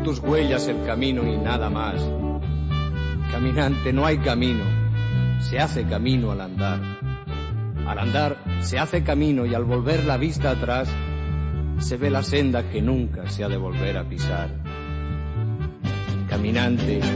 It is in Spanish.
por tus huellas el camino y nada más. Caminante, no hay camino, se hace camino al andar. Al andar se hace camino y al volver la vista atrás se ve la senda que nunca se ha de volver a pisar. Caminante,